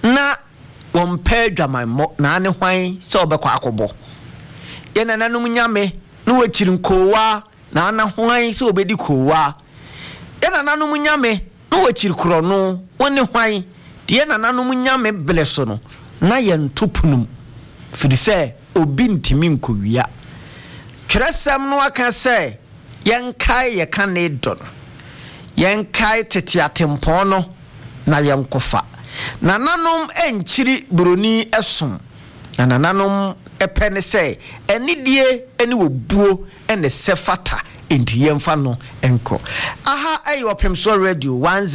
na wompe dwamanmo na ane hwan se obekwa akobo ye nananum nyame na wachiri nkowa na ana hwan se obedi kowa ye nananum nyame na wachiri krono woni hwan de nananum nyame bleso no na ye ntopunum firi se obi ntimi nkowia tresem no aka se yenkai ye kane don yenkai tetiatempo no na yenkofa nananom enchiri broni esom nananom epene se enidie eni wobuo ene sefata enti yemfa no enko aha ayo pemso radio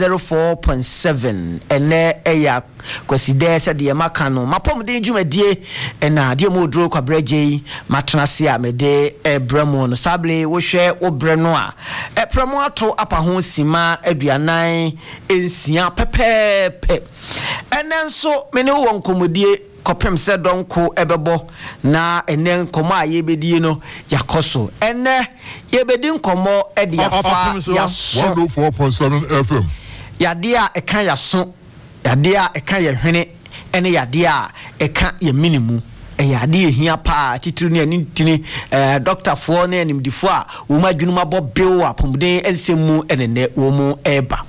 104.7 ene eya kwaside se de maka no mapom de dwumadie ena de modro kwa breje matnase a mede ebramo no sable wo hwe obre no a epramo ato apa ho sima aduanan ensia pepepe enenso mene wo nkomodie kopem se donko ebebo na enen komo a yebedie no yakoso ene yebedi nkomo ede yafa ya 104.7 FM yade a eka yaso yade a eka ye hwene ene yade a eka ye minimu yade ehia pa titiri ne ani tini doctor fo na animdifo a wo ma dwunuma bo bew apomden ensemu enene wo mu eba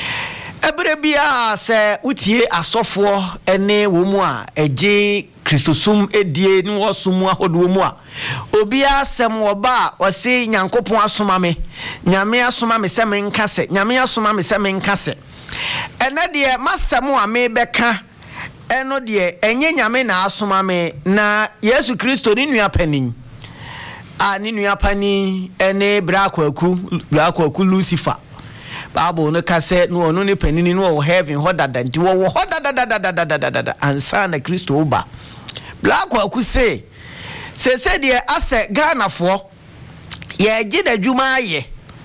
ebrebia se utie asofo ene wo mu a eje kristosum edie ni wosumu ahodo mu a obia sem woba wose nyankopon asoma me nyame asoma me se menkase nyame asoma me se menkase ene de masem a me beka eno de enye nyame na asoma me na Yesu Kristo ni nua panin a ni nua pani ene brakwaku Lucifer Bible no kase no ono ne panini no wo heaven hodada nti wo hodada ansa na Kristo oba black waku se de ase Ghana fo ye gi da dwuma aye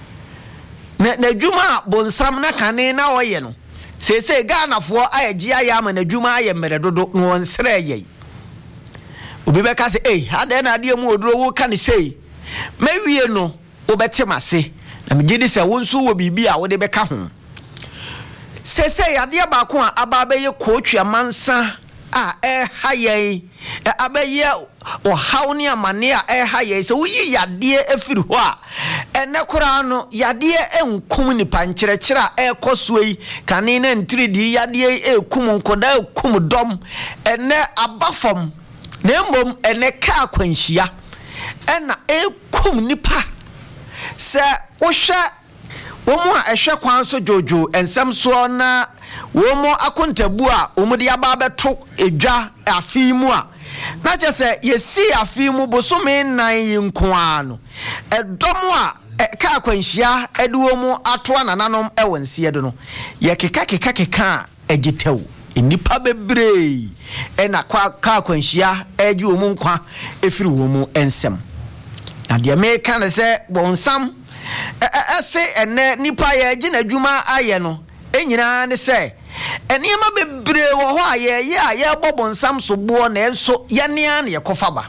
na dwuma bonsam na kane na oye no se Ghana fo ayegi aye ama na dwuma aye meredodo no onsere ye obi be kase ade na ade mu oduro wo kane sei mawie no obetemase na mjidi se wonsu wo bibi a wode beka ho sese yade ba ko a ababe ye kootwa mansa a haye abaye o hawni amane a haye se wuyi yade afiri ho a ene kora no yade enkum ni pankyerɛkyerɛ a ekosuei kane na ntiridi yade ekum nkoda ekum dom ene abafom na mbom ene ka akwanhia ena ekum nipa se wohwe womu a ehwe kwan so jojo ensem so na womu akontabu a omudi aba beto edwa afimu a na chese yesi afimu bosome nan yinkoa no edomu a ka akwanhia ede womu ato anananom ewonse do no ye keka egitew enipa bebre ena ka akwanhia eji womu nkwa efiri womu ensem na de me kan se bonsam ese ene nipa ye gina dwuma aye no enyina ne se enema bebre wo ho aye ye aye bobonsam so bo na enso ye nea na ye kofa ba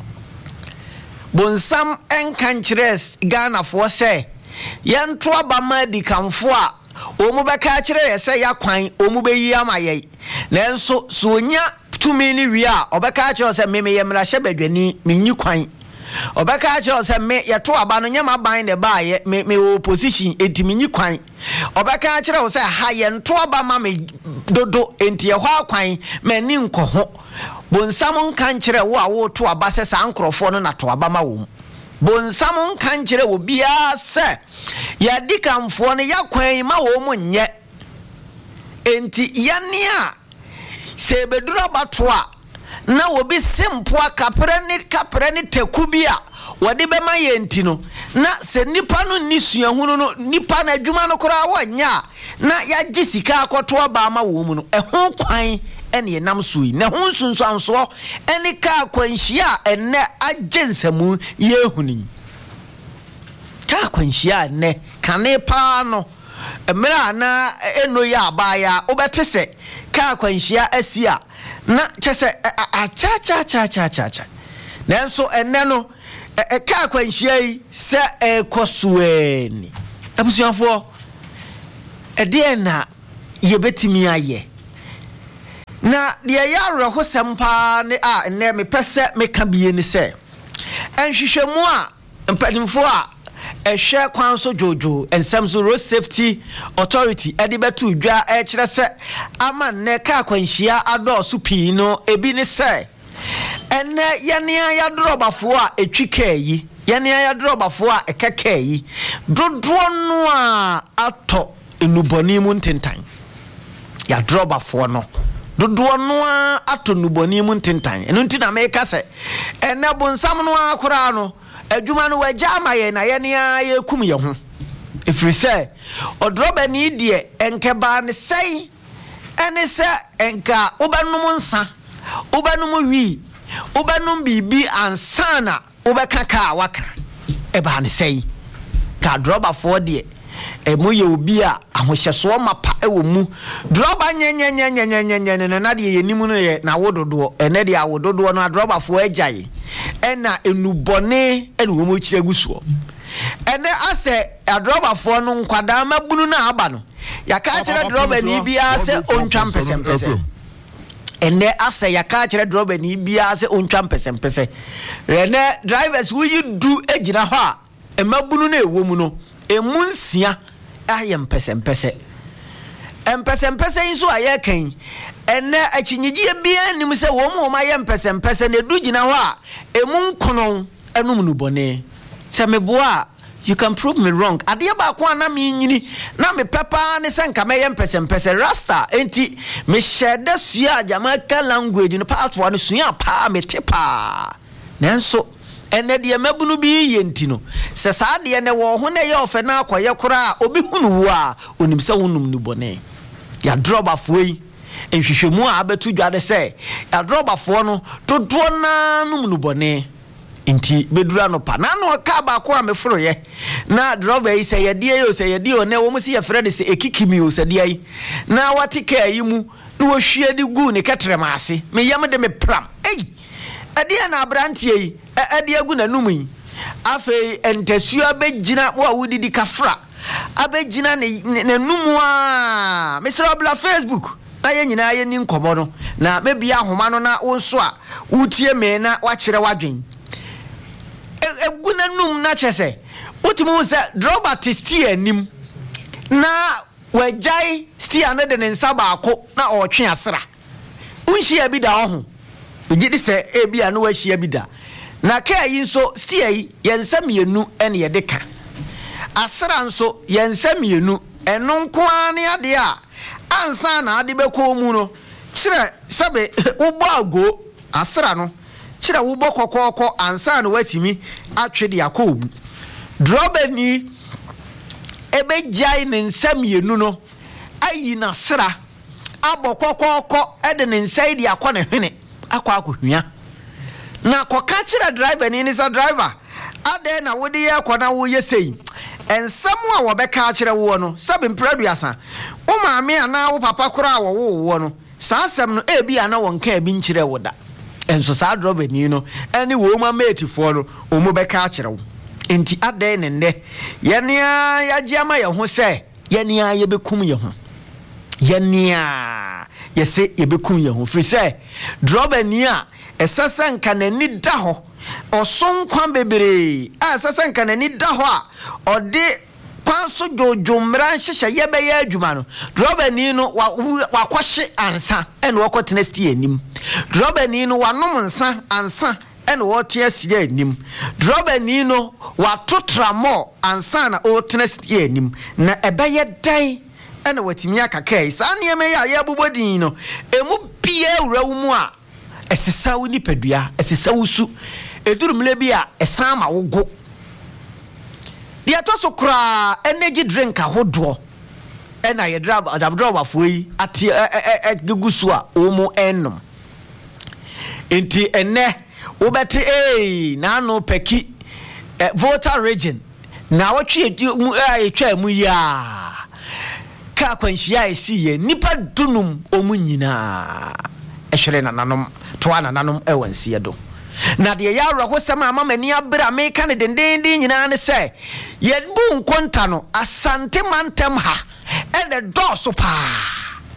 bonsam enkan chires Ghana fo se ye nto aba ma di kamfo a omu beka kire ye se ya kwan omu be yi amaye na enso so onya tumi ni wi a obeka kire se meme ye mra hye badwani menyi kwan obeka che o se me yeto aba no nyama ban de ba ye me opposition etiminyi kwan obeka che o se ha ye nto aba ma me dodo enti ye ho akwan me ni nkoho bonsam nkan kire wo a wo to aba se sa nkrofo no na to aba ma wo bonsam nkan kire wo bia se ya dikamfo no ya kwan ma wo mu nye enti ye ne a se bedura bato a na wobi simpoa kapre ni tekubia wode be ma yenti no na se nipa no ni suahunu no nipa na adwuma no kora wanya na ya gisika akoto aba ma wo mu no ehon kwan ene nam sui na ho sunsuanso ene ka kwanhia ene agensamu yehuni ka kwanhia ene kane pa no emra na eno ya abaya obetese ka kwanhia asia na chese cha nanso enne no ka kwanhia yi se ekosueni abusuafo ede na yebetimi aye na de ya reho sempa ne a ne me pese me ka biye ni se enhwehwemu a mpadimfo a ehwe kwan so jojo ensem so road safety authority edi betu dwa kire se ama ne ka kwanhia ado so pii no ebi ni se ene yenia ya drobafo a etwika yi yenia ya drobafo a ekeka yi dodo no a ato enuboni mu ntentan ya drobafo no dodo no a ato enuboni mu ntentan eno nti na me ka se ene bonsam no akora no adwuma no wagya maye na yenia ye kum ye ho efiri se odroba ni die enkeba ne sei ene se enka obanum nsa obanum wi obanum bibi ansana obekaka waka eba ne sei ka droba for de emu ye obi a ahohyeso mapa ewo mu droba nyenyenyenyenyenyenye na de ye nimu no ye na wododo ene de awododo no droba for agyaye ena enubone ene wo mu kire gusuo ene ase droba for no nkwada mabunu na aba no yaka kire droba ni bia se ontwam pesempese ene ase yaka kire droba ni bia se ontwam pesempese rene drivers wo yi du egina ho a emabunu na ewo mu no emunsia ayem pesempese empesempese inso ayekan ene achinyigye bia nim se wo mu ma yem pesempese na du gina ho a emunkono enum nu bone se meboa you can prove me wrong ade ba ko na me nyini na me pepa ne se nka me yem pesempese rasta enti me shede sua Jamaica language no part for no sua pa me tepa nenso ene de mabunu bi yenti no se sa de ne wo ho na ye ofe na akoye kora obi hunu wo a onim se wonum nu bone ya drop afoi enhwehwemu a abetu dwade se ya drop afo no dodo na num nu bone enti bedura no pa na no ka ba ko ameforo ye na drop yi se ye de o na wo mu se ye frede se ekikimi o se de yi na watika yi mu na wo hwie de gu ne ketre maase me yam de me pram ade na abrantie yi ade agu nanum yi afei entesua begina wo awudidi kafra abegina ne nanum a mesra bla Facebook na ye nyina ye ni nkomo no na mebia ahoma no na wo so a wutie me na wakire wadwen egu nanum na chese utimu se droba testi anim na wajai stia na de nsa baako na otwe asra unhia bi da ho bigidi se ebia no wahia bi da na kai nso stia yi yensa mienu ene ye deka asra nso yensa mienu eno nko ane ade a ansa na ade beko mu no kire sabe ubo ago asra no kire wo bokokoko ansa na watimi atwede akobu droba ni ebejai ne nsam yenu no ayi na sra abokokoko ede ne nsai di akọ ne hwene akọ akohua na koka kire driver ni sa driver ade na wode ye akọ wo yesei ensam a wo beka kire wo no sabe mpraduasa wo maame ana wo papa kora wo no saa asem no ebi ana wonka ebi nkire woda enso saa driver ni no ene wo ma metifo no o mo beka kire wo enti ade ne nde yenia yagiama ye ho se yenia ye bekum ye ho yenia yese ye bekum ye ho firi se driver ni a esasa nka nani da ho osonkwan bebere esasa nka nani da ho a ode kwanso jojo mran hyehye ye be ya adwuma no driver ni no wakwahye ansa ene wakotena stie anim driver ni no wanom nsa ansa ene wote asie anim driver ni no watotramo ansa na otena stie anim na ebeye dan ene watimi akakai saa ne me ya bobodin no emu bia ewurawu mu a esesa wo nipadua esesa wusu edurumle bia esan ma wogo dia to so kra energy drink ahodo ena ye driver foi ati gegusu a omo ennom enti enne wo beti na no peki voter region na wotwe etwa mu ya ka kwanhia esiye nipa dunum omu nyina ehwere na nanom toa na nanom ewansie do na de ya awro sem amamani abra me kan dendendin nyina ne se ye bu nkonta no asante mantem ha ene doso pa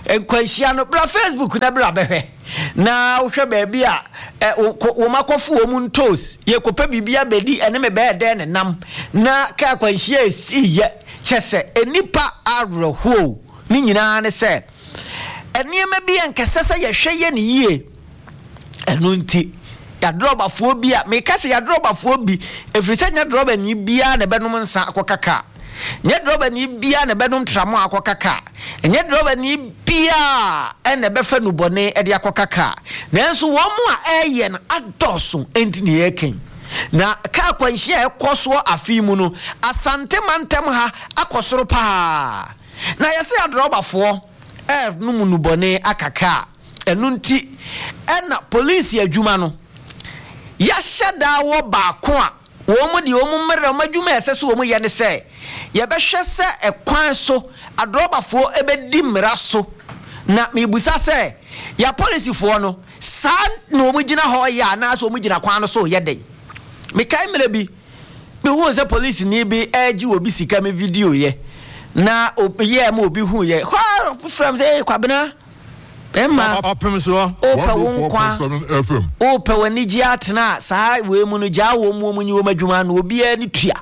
enkwanhia no bra Facebook na bra behwe na wohwe baabi a wo makofo wo mun toes ye kopa bibia bedi ene me be de ne nam na ka kwanhia esi ye chese enipa awerho ni nyina ne se eniema bi enkesese ye hwe ye ne yie enu nti ya drobafo bi a me kase ya drobafo bi efrise nya droba ni bia na benum nsa akokaka nya droba ni bia na benum tramo akokaka nya droba ni bia ene befa nu bone e de akokaka nanso wo mu a eye na adoso enti ne yeken na ka kwanhia ekoso afimu no asante mantem ha akosoro pa na yese ya drobafo nu nu bone akaka enu nti ena police adwuma no ya shada wo baako a wo mu de wo mu mmere madwuma esese wo mu ye ne se ye be hwe se ekwan so adrobafo ebedi mmera so na mebusa se ya police fo no san no mu gina ho ya na so mu gina kwan no so ye den me kai mmere bi me hu se police ni bi agi obi sika me video ye na ye ma obi hu ye from say kwabena Emma Opemso 104.7 FM. O pe wani ji atena saa we mu no ja wo mu nyi wo madwuma no obi ani tua.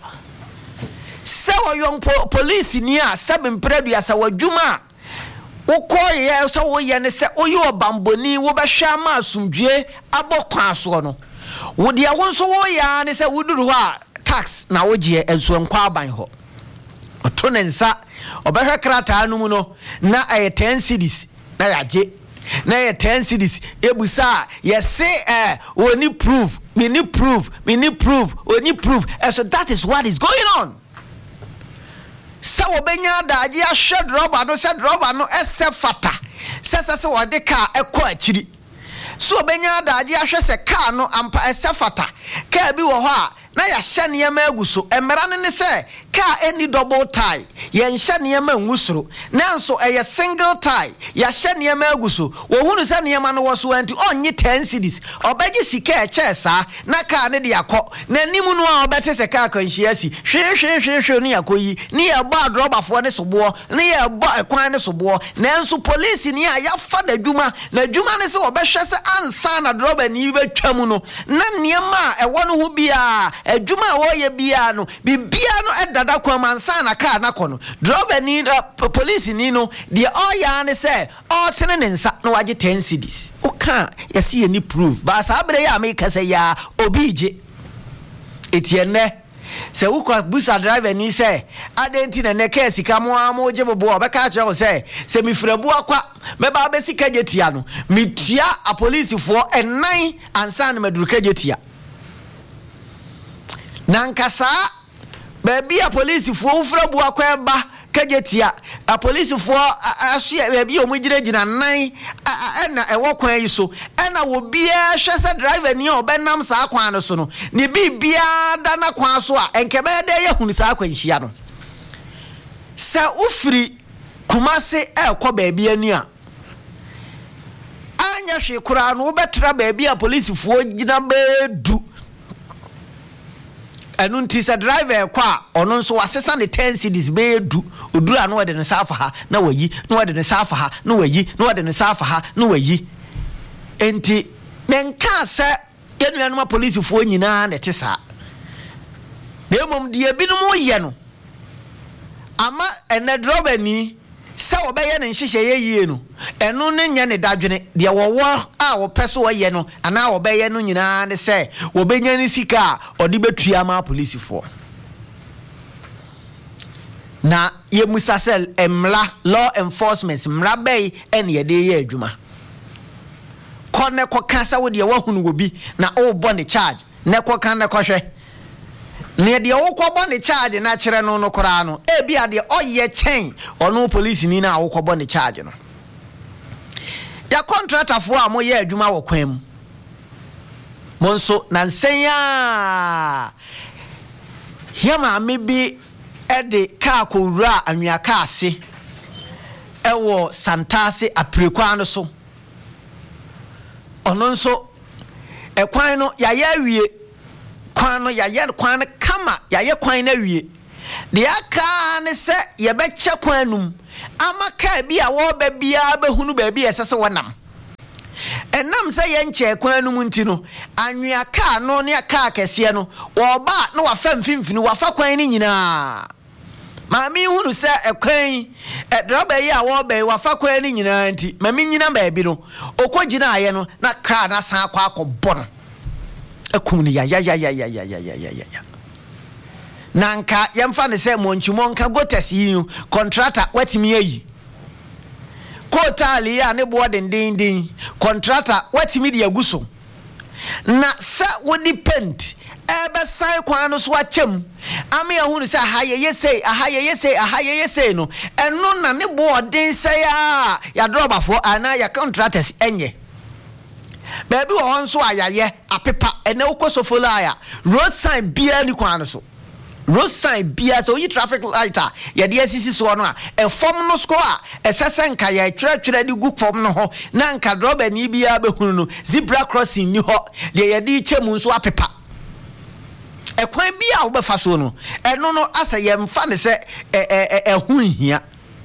Se wo yon police ni a sabe mpredu ya sa wadwuma. Wo koye so wo ye ne se oyi obamboni wo be hwa ma asumdwe abokwan so no. Wo de wo nso wo ya ne se wuduru ho a tax na wo je enso nkwa aban ho. Oto ne nsa obehwe krata anu mu no na 10 cedis na yaje na 10 cedis ebusa yes we need proof we need proof and so that is what is going on. So obenya daji a shed rubber no said rubber no ese fata se wo de car ekọ akiri so obenya daji a hwe se car no ampa ese fata car bi wo ho a na ya hye niam aguso emera ne se car any double tie ye hye niam angusoro nanso eye single tie ya hye niam aguso wo hunu se niam no wo so anti onye 10 cedis obeji sika eche sa na car ne de akọ na nimu no a obete se car kan hye asi hwe ni akoyi ni e bo adrobafo ne sobo ni e bo ekwan ne sobo nanso police ni a ya fa da dwuma na dwuma ne se obehwe se ansa na droba ni betwam no na niam a ewo no hu bia adwuma wo ye bia no bibia no edada kwamansa na car na kono droba ni police ni no de oya ne se o tene ne nsa na wage 10 cedis o ka yesi ni proof ba sa abre ya me kase ya obije etienne se ukwa busa driver ni se adenti na neka sika mo amoje bobo obeka che o se mi frabu akwa me ba be sika jetia no mitia a police fo enan ansa na maduruka jetia nankasa baby a police fo frabu akwa eba kajetia a police fo ahye baby o mugiragina nan na ewo kwan yi so na wo bia hwese driver ni obenam saa kwan no so no ni bibia da na kwan so a enkebe de ye hunu saa kwan hia no sa ufiri kumase ekọ baby ani a anya hwe kura no betra baby a police fo gina bedu enu nti se driver kwa ono nso wasesa ne 10 cedis bedu odura no wede ne safa ha na wayi no wede ne safa ha no wayi no wede ne safa ha no wayi enti menka se yenuanuma police fo nyina na tesa na emom de ebinom ye no ama ene droba ni se obeye ne nhihye ye no enu ne nya ne dadwene de wowo a wo peso ye no ana obeye no nyina ne se obenya ne sika odi betua ma police fo na ye musasel emla law enforcement mla bay ene ye de ye adwuma kone kokasa wo de wahunu obi na o bone charge ne kokan ne kohwe ne de wokọbọ ne charge na kire no no kora no e bia de oye chen ono police ni na wokọbọ ne charge no ya contractor fo a mo ye adwuma wo kwan mu monso na nsenya yama mebi e de ka kowura anwia ka ase e wo santase aprekwa no so ono nso e kwan no ya ya wie kwan no ya kwan kama ya kwan na wie de aka ne se ye be che kwanum ama kaa bi a wo ba bia ba hunu ba bi esese wonam enam se ye nche kwan no munti no anwea kaa no ne kaa kese no wo ba na wa fa mfimfini wa fa kwan ni nyina Mami hunu se ekwan droba yi a wo be wa fa kwan ni nyina nti mami nyina ba bi no okogina aye no na kra na san akwa akobɔ no ekum ni ya nanka yemfa ne se monchimo nka gotasi yi contractor watimi ayi kotali ya ne bo dendendin contractor watimi de aguso na sa wo depend ebe sai kwan no so achem ame ahunu se ahayeye no eno na ne bo den sai ya drobafo ana ya contractors enye baby wo nso ayaye apepa ene ukosofola ya road sign bia ni kwan so road sign bia so yi traffic light ya de asisi so no a e form no score a esesenka ya twetwere di gu form no ho na nka droba ni bia behunu no zebra crossing ni ho de ya di chemu nso apepa ekwan bia wo befa so no eno no asa ye mfa ne se hu hia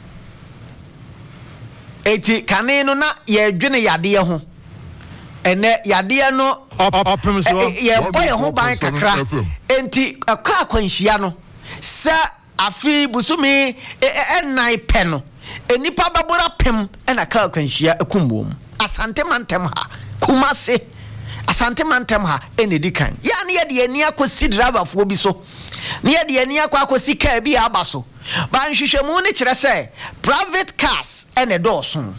eti kane no na ye dwene yade ho ene yade no ye boy ho ban kakra enti aka kwanhia no sa afi busumi enai pe no enipa babora pem ena ka kwanhia ekumbom asante mantem ha kumase asante mantem ha enedikan ya ne ye de ani akosi driver fo bi so ne ye de ani akosi car bi abaso ban hwehwemu ne kire se private cars ene dawson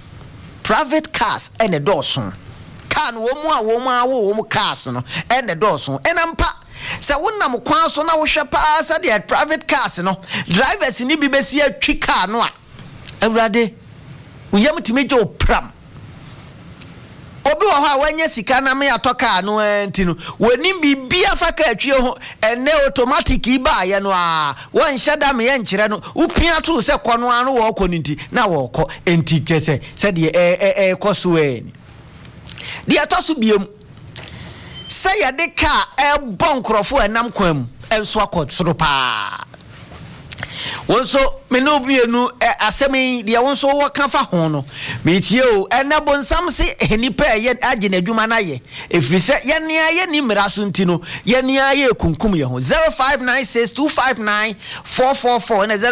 kan wo mu cars no ene dawson enampa se wonnam kwan so na wo hwe pa sa de private cars no drivers ni bi besi atwi car no a awurade uyam timeje opram obi wo ha wanya sika na me atoka no enti no woni bibia fa ka atwie ho ene automatic iba ye no a won hyada me ye nkire no upia to se kono anu wo koninti na wo ko enti kese se de koso eni de atoso biem se ye de ka bonkrofo enam kwam enso akod soro pa wonso me no bienu asemi de wonso wo ka fa ho no metie o ena bonsam se enipa ye agina adwuma na ye efiri se ye nea ye ni miraso ntino ye nea ye kunkum ye ho 0596259444 na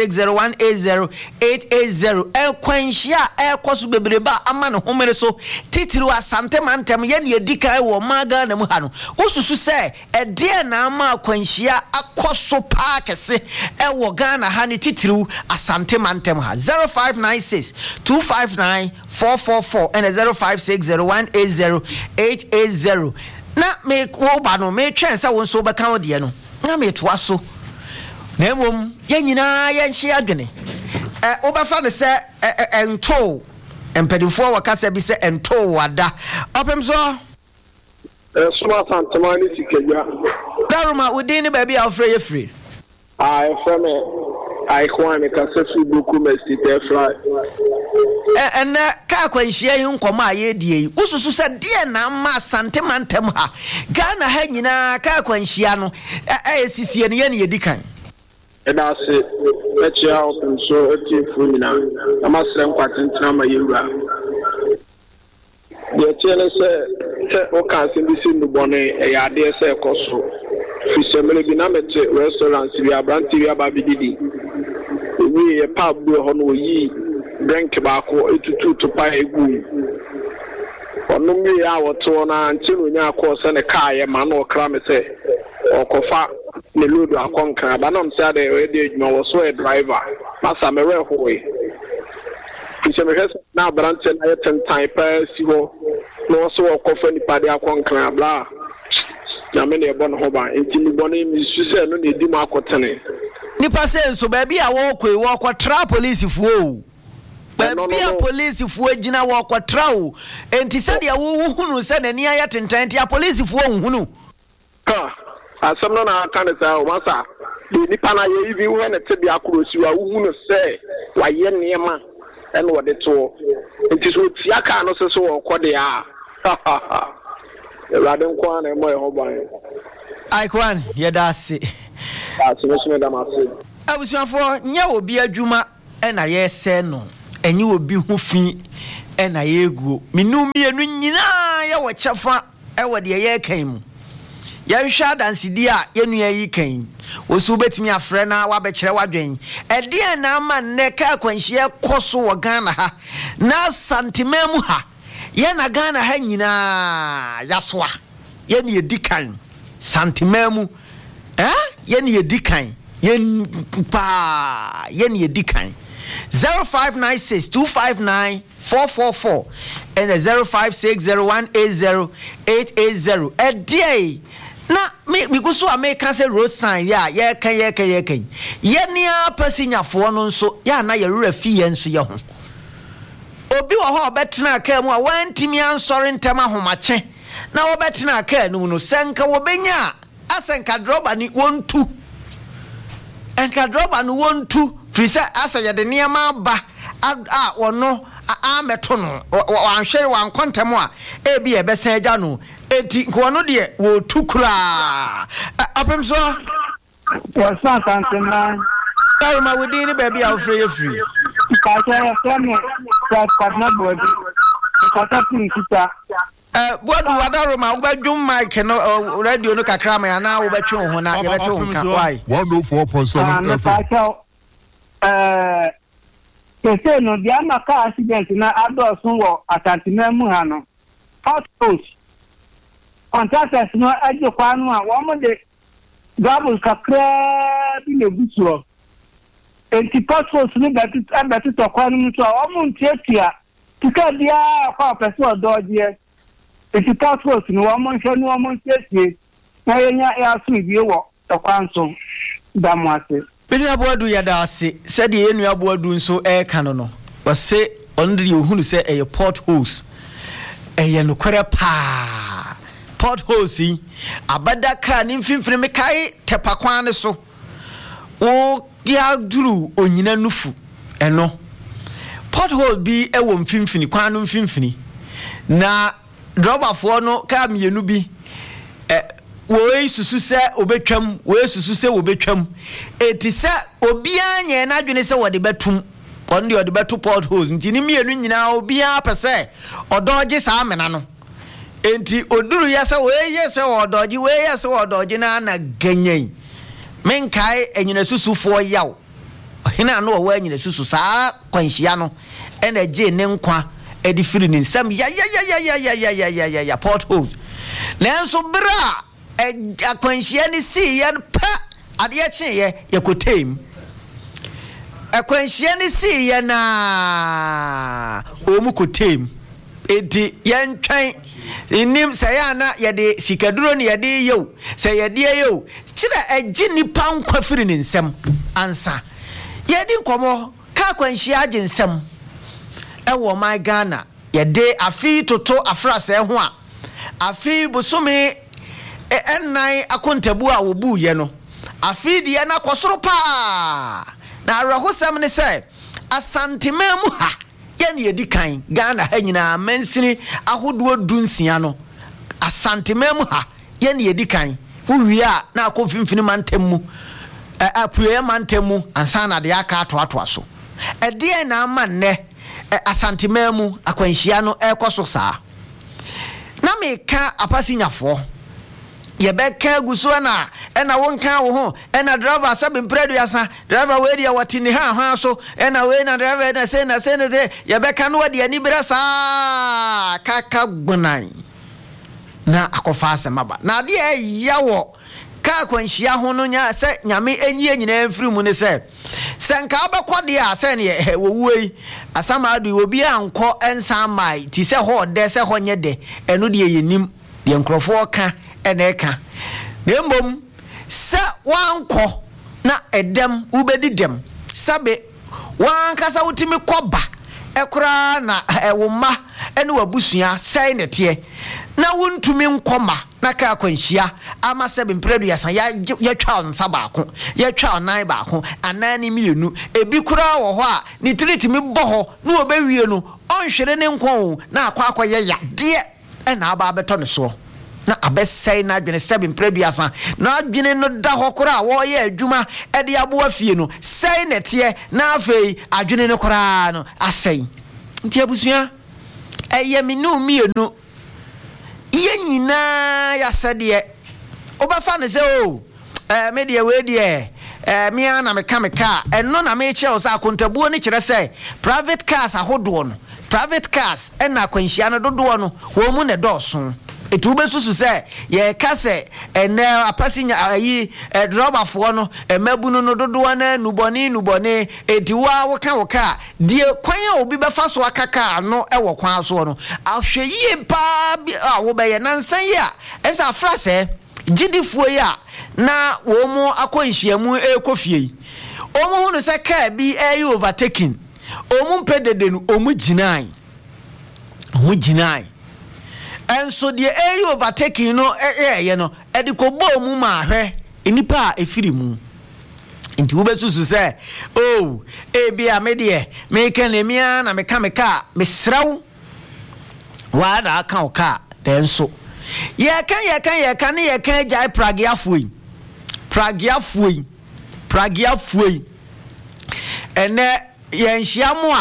0560180880 ekwanhia ekoso bebreba ama ne homere so titiri asante mantem ye ne edikai wo maga na mu ha no ususu se ede na ama akwanhia akoso paakese ewo Ghana hani titiriu asante mantem ha 0596259444 and 0560180880 na me wo ba no me twen sa won so be kan ode no na me toa so na emom ye nyina ye nhye adwene wo ba fa ne se ento empedifo wakasa bi se ento wada opem so suma santamani sikenya daruma udini baby afre ye free I from Ikwan Kasasu Buku Mesite Fly. And car kwanhia yi nkoma aye die ususu se de na ma sante mantem ha Ghana ha nyina car kwanhia no sisie ne ye dikan E da se echia open so etifu nyina amasre nkwatentina ma yewura ye tiele se o kan se bi se nubone e ya de se ekoso fisemele bi na mete restaurant bi abranti bi ababididi we ye pub do ho no yi drink baako etutu to pa egu onu mi ya woto na ntinu nya akọ ne car ye ma na okra me se okofa ne load akonka ba na mse ade we de adwuma wo so e driver masa me we hoye fisemele na abranti na ye tentan pa si ho no so okofa ni pa de akonka bla na me ne bon ho ba enti boni mi suse no ne di ma akotene nipa se nso ba bia wo kwa tra police fuo ba bia police fuo gina wo kwa tra o enti se de wo hunu se na ni aya tentan ti police fuo hunu ha asem no na aka ne sa o masa de nipa na ye ibi wo ne te bia akorosi wa wo hunu se wa ye niema ene wo de to enti so ti aka no se so wo kode a Radon kwa na mo e ho ban. Ikwan ye da se. Asome da ma se. Abusuafo nya obi adwuma ena ye se no enyi obi hu fi ena ye guo minum mienu nyina ya wo kyefa e wo de ye kan mu ya hwa dansidi a yenua yi kan wo so betimi afre na wa be kire wadwen e de na ma ne ka kwanhie koso wo Ghana ha na santimemu ha ye na Ghana ha nyina yasoa ye ne edikan santimemu ye ne edikan ye pa ye ne edikan 0596259444 and 0560180880 a day na me go so America say road sign ya kan ye nia pasinyafo no nso ya na ye rura fie nso ye ho obi wo ho obetena ka mu a wantimi ansori ntema homache na wo betena ka nu no senka wo benya asenka droba ni wontu enka droba no wontu frisa asa ye de niam ba wono ameto no wanhwere wankontam a ebi e besa agya no enti nkono de wo tukura apemso wasa kantina kai ma wodi ni baby a free ka cha fami partner body ka ta tinita bodu wadaro ma wo badwum mic no radio no kakra ma na wo betwe ho na ye betwe ho ka why 104.7 FM Kese no dia maka accident na adosun wo atantimemu ha no hot post contractors no aje kwanu a wo mo de double kakra bi le busuo enti post ni betu to kwanu mu to wo mo ntiatia tika dia kwa pese odoje enti post ni wo mo nhwe ni wo mo ntiatie na yenya ya so bi wo to kwanso damwase Benya boadu yada ase said the enua boadu nso e kan no was say ondri ohunu say e potholes e no kwere pa potholes yi abada ka ni mfimfini me kai tepakwan ne so o ya duru onyina nufu eno pothole bi e wo mfimfini kwan no mfimfini na drobafo no ka mienu bi we susu se obetwam we susu se obetwam eti se obia nye na dwene se wode betum on de wode betu potholes nti ni mienu nyina obia pese odoje sa amena no enti oduru ya se we ye se odoje we ye se odoje na ganyen menkai enyina susufo yaw hina no wo enyina susu sa kwanhia no ena je ne nkwa edi firi ni nsam ya potholes lenso bra akwanhia ni si ye pa ade che ye kotem akwanhia ni si ye na omu kotem enti ye ntwan nim saya na ye de sikaduro ni ye de yo say ye de yo kira agi nipa nkwa firi ni nsem ansa ye di nkomo ka akwanhia agi nsem wo my Ghana ye de afi toto afrase ho a afi busumi ennan akontabu a wobu ye no afidi ye na kosoro pa na arahosam ne se asantememu ha ye ne edikan Ghana ha nyina mansini ahodo dunsia no asantememu ha ye ne edikan uwi a na akofimfini mantemu apuye mantemu ansa na de aka atoato aso ede na amanne asantememu akwanhia no ekoso saa na meka apasinyafo ye beka guso na ena wonka wo ho ena driver sabe mpredo yasa driver we dia watini ha so ena we na driver na se ye beka no wadi ani brasa kaka gbonan na akofa asemaba na de yawo ka kwanhia ho no nya se nyame enyi nyina mfiri mu ne se senka abekode a se ne wo wuei asama adu obi anko ensa mai ti se ho de se ho nye de eno de yenim de nkrofo ka eneka nembom se wanko na edem ubedi dem sabe wankasa wutimi koba ekura na ewoma ene wabusua sai nete na wuntumi nkoma na ka akwanhia ama sebe mpredu yasan ya twa nsa baako ya twa nan baako anani mienu ebi kura wo ho a ni tritimi boho na obewie no onhwere ne nkon na akwa ye ya de ena aba beto ne so na abesai na adwene seven prebiasa na adwene no da hokora wo ye adwuma e de abo afie no sei netie na afei adwene no kora no asai nti abusua eye minu mienu ye nyina ya sede obafa ne se o me de we de me ana meka eno na me che o sa akontabuo ni kire se private cars ahodo no private cars na kwanhia no dodo no wo mu ne doso etu besusu se ye kase ene apasinya ayi driver fo no emabunu no dodo na nuboni ediwa woka die kwan obi befa so akaka no ewo kwan so no ahwe yie pa wo be ye nansan ya emsa afra se gidifo ya na wo mu akwanhia mu ekofie omu hunu se car bi ayi overtaking omu pedede no omu ginai enso de ayi overtaking no ye no edi ko bo mu ma hwe enipa efiri mu nti wo besusu se oh bia me de me kan emia na me ka mesraw wa da aka o ka denso ye kan jai pragiafuoi ene ye nhyiamu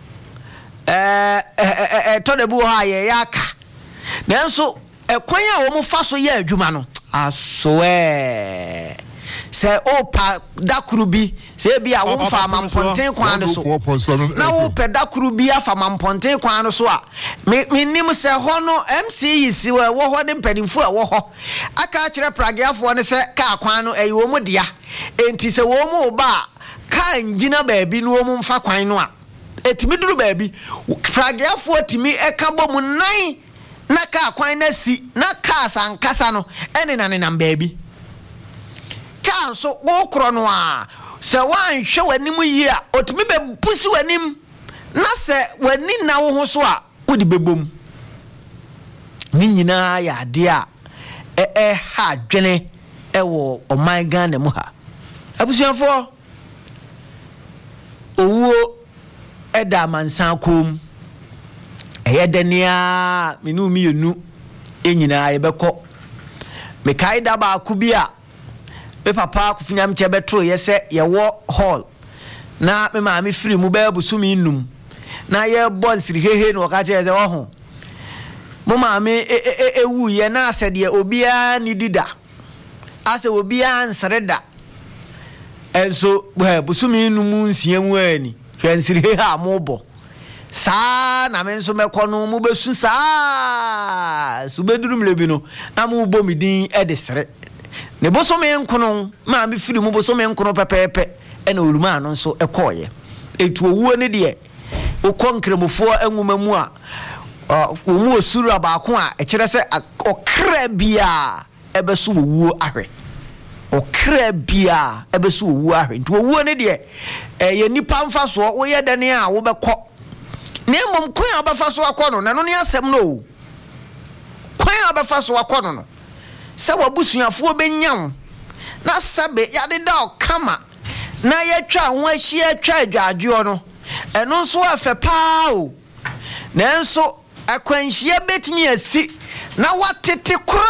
a todebu ha ye yaka nanso ekwan a wo mu fa so ye adwuma no asoe se opa dakuru bi se bia wo fa mamponten kwan de so na wo pe dakuru bi afa mamponten kwan no so a menim se ho no MCE si wo ho de mpadimfu a wo ho aka kire pragiafo ne se ka kwan no eyi wo mu dia enti se wo mu ba ka ngina baabi no wo mu mfa kwan no a etimi duru baabi pragiafo timi ekabo mu nan na ka kwan na si na ka sankasa no ene na nenam baabi ka so wo kro no a se wan hwe wanim yi a otimi be busi wanim na se wani na wo ho so a wodi bebom ni nyina ya ade a ha dwene wo oman Ghana mu ha abusuafo owo eda mansan kom eyedania minu mienu enyina yebekọ mekai da ba akubia me papa kufinyam che betro yese ye wo hall na me ma me firi mu ba busumi num na ye bonsiri hehe no ka che ze wo ho mo ma me ewu ye na asede obia ni dida ase obia nsreda enso busumi num nsiamu ani hwansiri hehe amobo sa na me nso mekono mu besu sa su bedurum lebi no na mu bo midin edesere ne bosome nkono ma me firi mu bosome nkono pepepe ena oluma no nso ekoye etu owuo ne de okonkremofo enwuma mu a omu osuru abaako a ekire se okra bia ebeso owuo ahwe okra bia ebeso owuo ahwe ntu owuo ne de ye nipa mfa so wo ye dane a wo bekọ nemom kwan abafa so akono na no ne asem no kwan abafa so akono no se wabusuafo benyam na sabe yade da okama na yetwa ho ahia atwa adwadwo no eno nso afe paa na enso akwanhia betimi asi na watete kura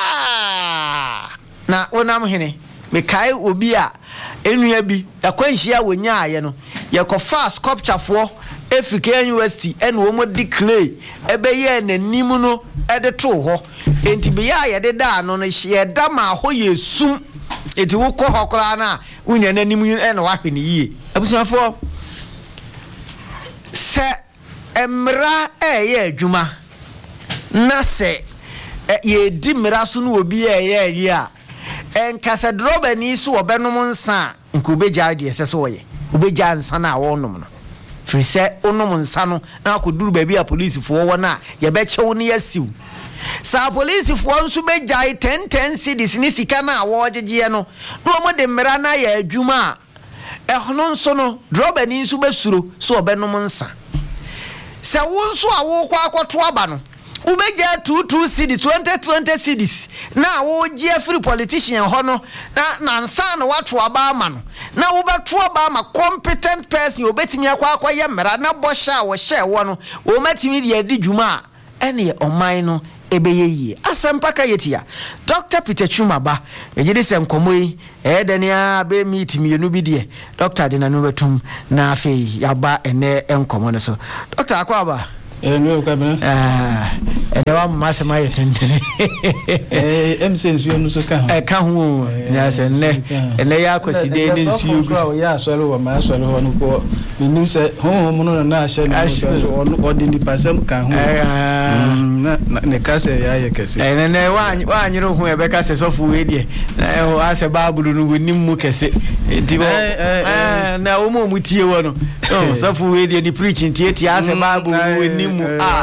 na wonam hene mekai obi a enua bi akwanhia wonya aye no yekofa sculpture fo African University and womo declare ebeye nanim no ede to ho enti be ya ye de da no no hye da ma ho yesum enti wo kọ hokora na unya nanim e na wahwe ne yie abusuafo se emra ye adwuma na se ye di mra so no obi ye a enkasa droba ni so obenom nsa nkubeja de sese wo ye obeja nsa na wonom no frise onom nsa no na akoduru baabi a police fo wo na ye be chew ne yasiw sa police fo nso bejai 10 cedis ni sika na wo jeje no no mo de mra na ya adwuma ehno nso no droba ni nso besuro so obenom nsa se wo nso a wo kwa akoto aba no ubeja 22 cedis 20 cedis na wo je free politician ho no na nsa na wato aba ama no na wo beto aba ama competent person obetimi akwa ye mera na bo sha wo she wo no wo matimi de adi dwuma ene oman no ebeye asempa ka yetia Dr. Peter Chumaba ejide se nkomo yi denia be meet mienu bi de doctor de na no betum na afei yaba ene nkomo no so Dr. Akwaba no ka bena edewa masema yetendere MC nsuo no so ka ho ka ho ya se ene ya kwaside ne nsuo go ya asore wo ma asore ho no ko nim se ho no na ahye no so odi ni pasam ka ho na ne ka se ya ye kese ene wa anyiro ho e be ka se sofo we de na o ase babulu no nim mu kese ti bo na o mo mutie wo no sofo we de ni preaching tie ase babulu we nim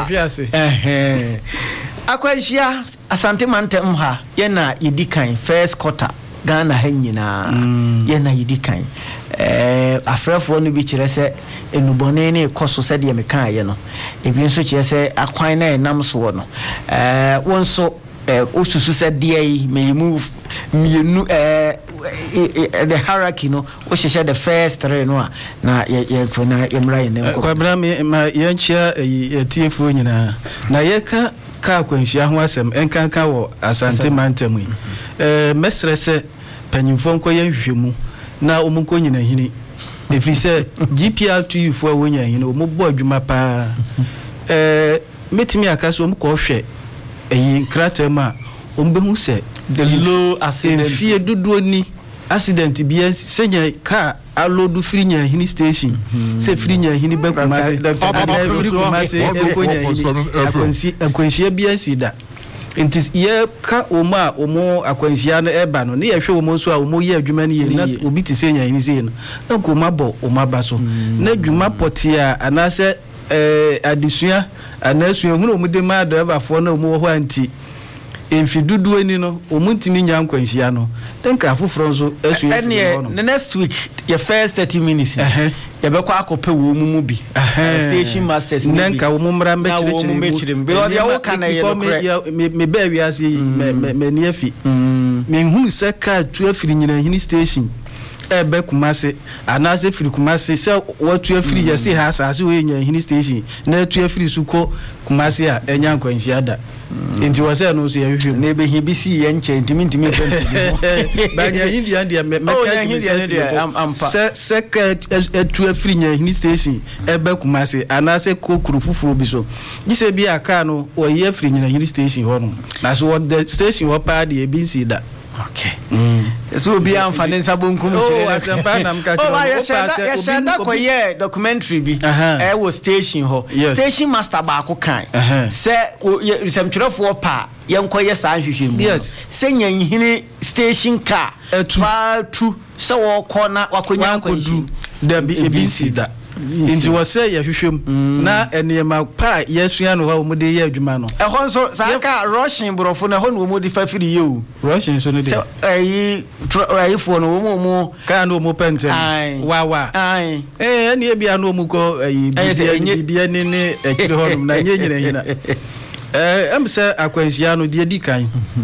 akwanhia asante mantem ha ye na yedikan first quarter Ghana hanyina ye na yedikan afrafo no bi kire se enubone ne ekoso se de meka ye no ebi nso kire se akwan na enam so no wonso osusu se de yi me move mienu the hierarchy no o share the first three no na ye fona emra ye ne kwa bra me ye nchia tiefo nyina na ye ka kwanhia ho asem enkanka wo asante mantem yi mesrese panyimfo nko ye hwehwemu na omunko nyina hini efise GPR to you for wonya hini ombo adwuma pa metimi akaso omko hwe nkratema ombehu se the low accident fie dudu ni accident bia senya car alodu frinya hini station se frinya hini bankumase frikumase akwanhia bia sida entis ye ka oma omo akwanhia no eba no ne ye hwe omo so a omo ye adwuma ne ye na obi ti senya hini se no akoma bo oma baso na adwuma potia anase adisua anasua hunu omo de ma driver fo na omo ho anti emfi dudu ani no omuntimi nya nkwanhia no denka afoforo nso asu the next week your first 30 minutes ye be kwa akope wo mu bi station masters denka wo mumra mbechire because ya wo kana ye no me ba wiase me ne afi me hunu se ka tu afiri nyina hini station ebe kumase anase firi kumase se watu afiri yesi ha asase we nya hini station na tu afiri suko kumase a enya nkwanhia da enti wase no so yehwe na ebe hibisi ye nche ntimi banya hindia ndia se ka tu afiri nya hini station ebe kumase anase kokuru fufuro bi so gise bi aka no o ye afiri nya hini station ho no na so the station ho pa de ebi nsi da. Okay. So be am fanensa bonkum chire. Oh, asempa na mka chire. Oh, ya shada ko ye documentary bi. Wo station ho. Station master ba ko kan. Se semtwerefo pa ye nkoye sa hwehwemu. Yes. Se nyanhini station car. Tu se wo kona wakonya nkodu. Da bi ebisi da. Inti wase ya hwehwem na enema pa yesua no ho mode ye adwuma no ho nso saka rushing brofo na ho no mode fafiri ye o rushing so no de fo no mo ka no mo pente wa eni e bia no mo ko bibia ne ekire ho no na nyegyina hina am se akwanhia no de dikan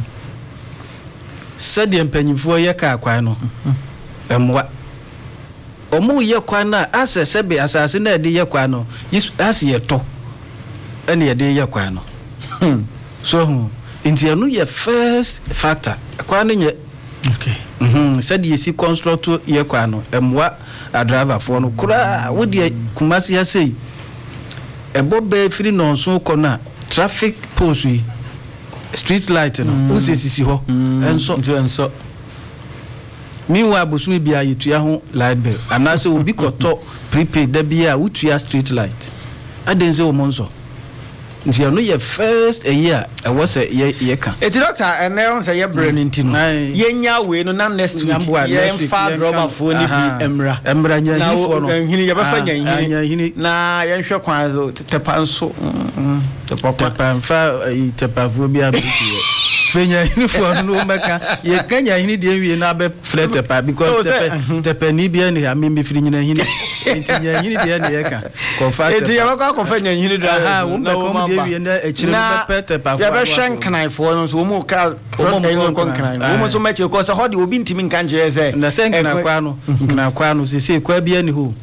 sade mpanyimfo ye ka akwan no emwa omu ye kwan na asese be asase na de ye kwan no ase ye to ene ye de ye kwan no so inti anu ye first factor kwan nye okay said ye si construct ye kwan no emwa a driver for no kura wodi kumasi ya sei ebo be firi no so ko na traffic post street light no usesisi ho enso meanwhile bosumi bia yetua ho light bill anase obi koto prepaid da bia utua street light adenze o monzo nti no ye first a year e was ye kan eti doctor ene on say ye brain ntino ye nya we no na next week ye fa drama phone bi emra nya hifo no hini ye ba fa nya hini na ye hwe kwan zo tepa nso tepa fa tepa vo bia bi fenya hifo no meka ye kanya hini de wie na be flat tepa because tepa ni bia ni ami bi firi nyina hini enti nya hini de na ye kan ko fa eti ye ba kwa fenya hini do wo be ko de wie na echire be pete pa ya be hwen kan for no so mo ka kon kan wo mo so meche ko so ho de obi ntimi nkan je ze na sen nkna kwa no se kwa bia ni ho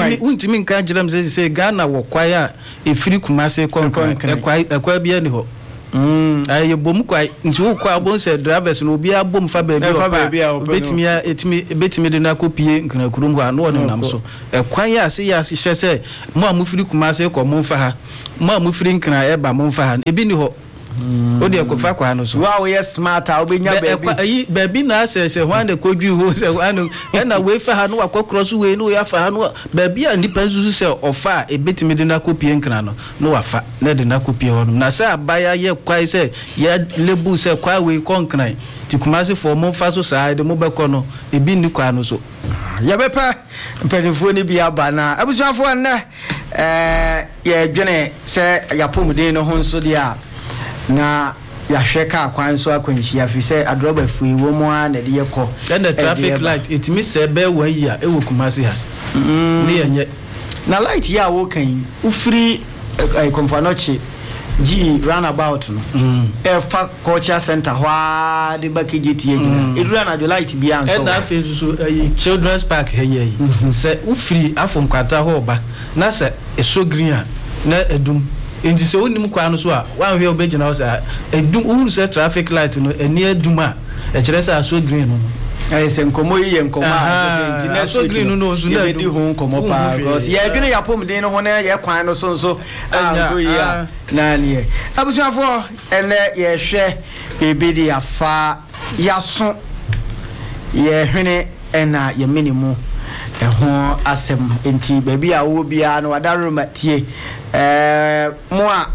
untimi nkan jiram se Ghana wo kwa ya efiri kumase kon kwa bia ni ho Aye bom kwai nti wo kwa bon se drivers no obi abom fa ba bi betimi de na kopie nkana kurum ho ano ne nam so kwan ya se hye se mo amufiri kumase ko mo mfa ha mo amufiri nkana eba mo mfa ha ebi ni ho o de ko fa kwa no so wow yes smart a obenya baby na se hwan de kodwi ho se hwan na we fa ha no akokro so we no ya fa ha no baby a nipa nsusu se ofa ebetimi de na kopie nkana no wafa na de na kopie ho na se abaya ye kwai se ya lebu se kwa we konkran ti kumase for mo fa so side mo be ko no ebi ni kwa no so ya bepa mpanifo ni bia ba na abusuafo ne ye dwene se yapomuden no ho nso dia na yahwe ka kwan so akwanhia afi se adroba fui wo mo a na de yekọ and the traffic light it me se be wan yi a ewo kumase ha ne yenye na light ya wo kan ufiri Komfanochi G roundabout no fa culture center hwa de bakigiti yegina edura na jo light bia nso and that face so children's park here se ufiri afom kwata ho ba na se eso green a na edum enti se onim kwa no so a wan hwe obegina o se edum uru se traffic light no eni edum a e kire se aso green no se nkomo yi nkomo a enti na so green no so na di ho nkomo pa because ye adwene yapom den no ho na ye kwan no so ango yi a na ne abusuafo ene ye hwe ebedi afa yaso ye hwene ena ye minimu ho asem enti baby a wo bia no wadaro matie mo a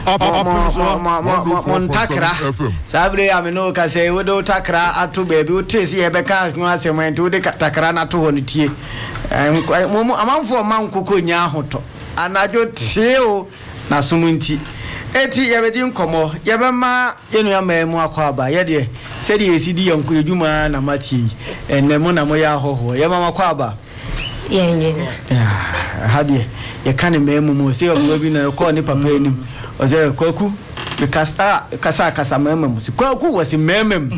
takra sabre ameno ka se wo do takra ato baby wo tesi e beka no asem enti wo de takra na to ho no tie mo amanfo mankoko nya ahoto anajo teo na sumunti eti yebedi nkomo yebema yenu ya maemu akwaba yede se de esidi yanko edwuma na matie enemo na mo ya hoho yebama akwaba hadie ye kan maemu mo se obo bi na ko ni papa enim o se kwaku because kasa maemu si kwaku wasi maemu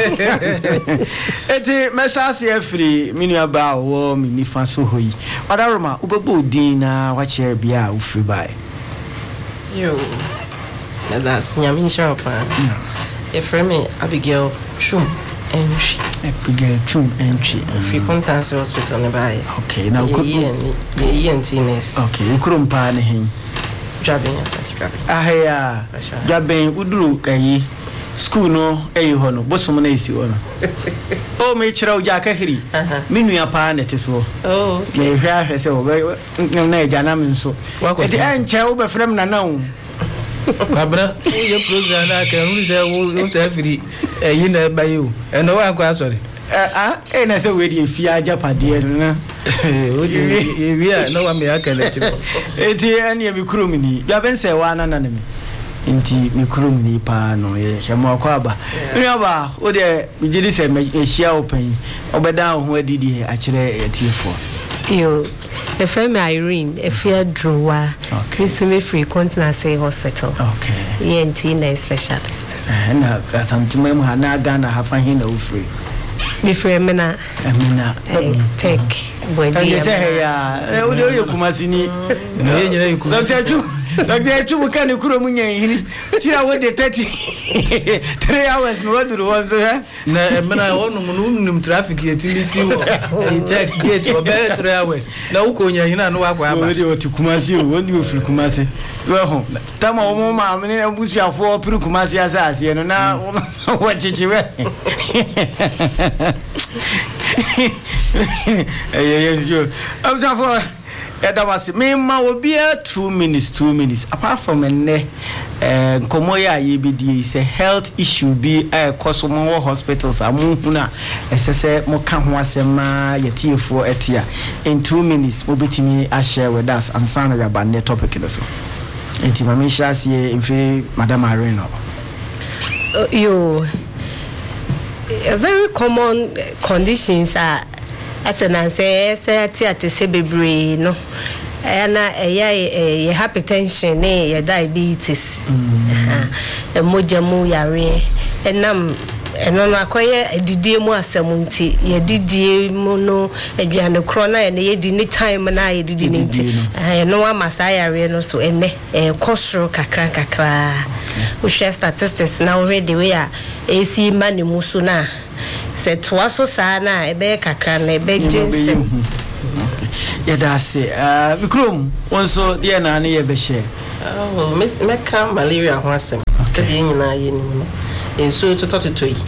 eti mesha se afri minu aba wo mi nifa so hoyi odaroma ubebo din na wache bia ufri bai yo that's Nyamin Shop. If me Abigail Chum entry. Abigail Chum entry. Free Contancy Hospital nearby. Okay, now could the ENTness. Okay, you couldn't pan him. Jabbing as jabbing. Ah, jabbing udru kayi. School no hono bosom na isi ono. O me chira uja kahiri. Minu ya pa na teso. Oh. Me hwa hwe se wo na eja na me nso. Eti enche wo be frem na na Kwabra ye program na ka hu se wo se firi yi na ba yi o eno wa kwa sorry na se we di fi ajapade no o di wi a no wa me aka na chiro eti ene mi kurum ni ya ben se wa na me nti mi kurum ni pa no ye hemo akwaba ni aba o de mi gidi se me hia open obeda ho adidi a kire yetiefo yo if I'm Irene, if you're Drewa, Christmas Free Continency Hospital. Okay. ENT specialist. And something Hana Ghana have a hint of free. Before Amina take body. You say, yeah, you Kumasini. Like you can Kuromunya. See, I went 3 hours. No one was there. No, I own traffic here to see you take gate for 3 hours. Now, Konya, you know what to Kumasi, when you feel Kumasi. Go home. Tama Mama, I wish you have 4 Kumasi as you know now. What did you wear? Yes, you. I'm sorry. That was me. Ma will be 2 minutes. Apart from ne, Komoya EBD is a health issue. Be a Kosomo hospitals. Amuna, SSA Mokamwasema Yeti for Etia. In 2 minutes, Mobitimi I share with us and Sana Yabane topic. So, Intimamisha see in free Madame Areno. You. Very common conditions are as an answer say baby no and hypertension diabetes mojamu yare enam eno akoye didie mu asamunti ye didie mu no aduane kro na ye di ni time na ye didi ni nti eno amasa yare no so ene kosoro kakra we share statistics now already we are AC money musuna se twaso sa na ebe kakra na ebe jinsim ya da se mikrom wonso de na na ye be share me kan malaria ho asem te de nyina ye ni no enso to yi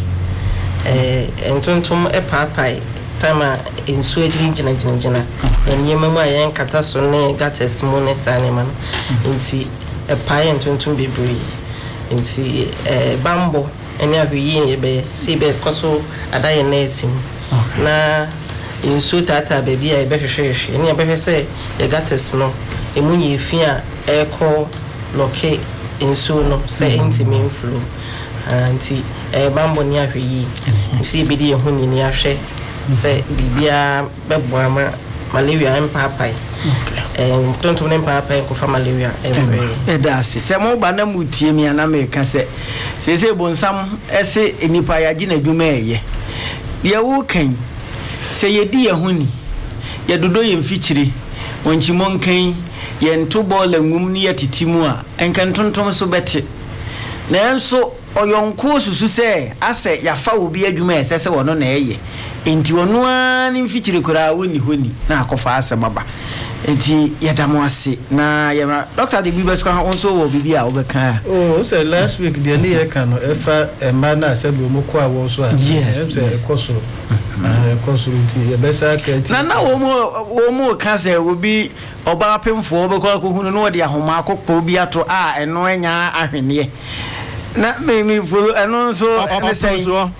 entontom epapai tama enso ejina enyema ma yen kata so ne gates mu ne sane man nti epai entontom bebree nti bambo ene ahweyi ebe sibe koso adaye na etim na enso tata baby a ebe hwehwehwe ene ebe se ye gates no emunye efia eko loke enso no se intimi influ anti bambo ni ahweyi si bidi ehun ni ahwe se bibia beboama malaria empapai tonto ne empapai ko fa malaria edase se mo ba na mutie mi ana me ka se bonsam ese enipa ya gina dwuma eye ye wo kan se yedi ehuni ye dodo ye mfikyire wonchimo nkan ye ntobo la ngum ni yatitimu a enkan tontom so bete na enso oyonko susu se ase yafa obi adwuma esese wono na eye enti wono ani mfikyire kura woni honi na akofa ase maba enti yadamo ase na ya Dr. de Bibes kwa onso wo bibia obeka say last week the ni e kan no efa emma na asabi omoko a wo so a say ekosoro ekosoro ti e besa ka ti na wo mo ka say obi oba pemfo obekọ akohunu no de ahoma akokpo bi ato a eno anya ahwene na me for eno so say